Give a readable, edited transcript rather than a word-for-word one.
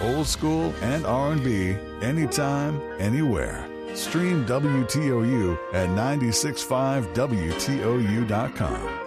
old school and R&B, anytime, anywhere. Stream WTOU at 965WTOU.com.